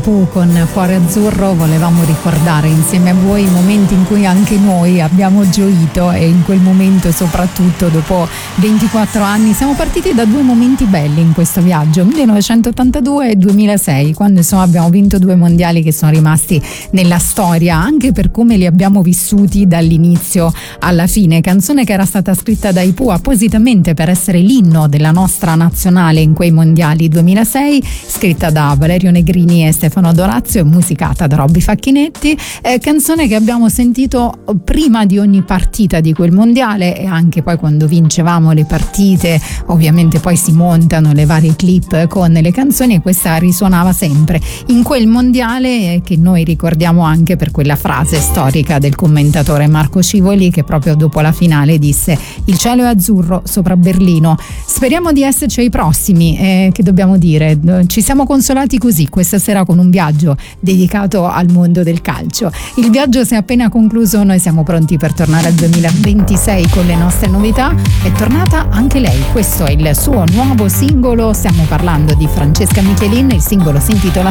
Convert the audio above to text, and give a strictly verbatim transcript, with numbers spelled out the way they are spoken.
Pooh con Cuore Azzurro volevamo ricordare insieme a voi i momenti in cui anche noi abbiamo gioito, e in quel momento, soprattutto dopo ventiquattro anni, siamo partiti da due momenti belli in questo viaggio, millenovecentottantadue e duemilasei, quando insomma abbiamo vinto due mondiali che sono rimasti nella storia anche per come li abbiamo vissuti dall'inizio alla fine. Canzone che era stata scritta dai Pooh appositamente per essere l'inno della nostra nazionale in quei mondiali duemilasei, scritta da Valerio Negrini e Stefano Dorazio e musicata da Robby Facchinetti. Eh, canzone che abbiamo sentito prima di ogni partita di quel mondiale, e anche poi quando vincevamo le partite ovviamente poi si montano le varie clip con le canzoni, e questa risuonava sempre in quel mondiale, che noi ricordiamo anche per quella frase storica del commentatore Marco Scivoli, che proprio dopo la finale disse: il cielo è azzurro sopra Berlino. Speriamo di esserci ai prossimi, eh, che dobbiamo dire, ci siamo consolati così questa sera con un viaggio dedicato al mondo del calcio. Il viaggio si è appena concluso, noi siamo pronti per tornare al duemilaventisei con le nostre novità. È tornata anche lei, questo è il suo nuovo singolo, stiamo parlando di Francesca Michelin, il singolo si intitola